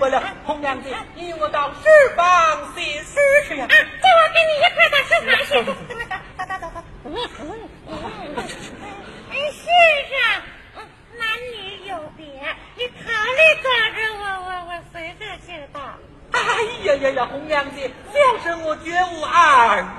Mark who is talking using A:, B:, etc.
A: 过了。红娘子，你与我到书房写诗去呀！
B: 这我给你一块大书房去。先生，男女有别，你考虑找着我随便去到。
A: 哎呀，红娘子，小生我绝无二